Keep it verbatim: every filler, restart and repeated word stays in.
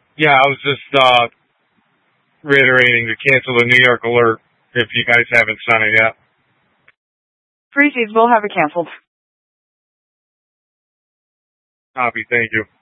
Yeah, I was just uh, reiterating to cancel the New York alert if you guys haven't done it yet. Appreciate, we'll have it canceled. Copy, thank you.